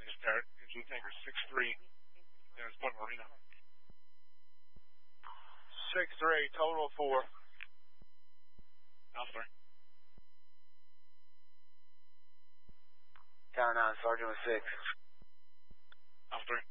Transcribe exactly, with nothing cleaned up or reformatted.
is Derek. Engine tanker six three, Dennis Point Marina. six three, total four. Alpha three. Tower nine, Sergeant with six. Alpha three.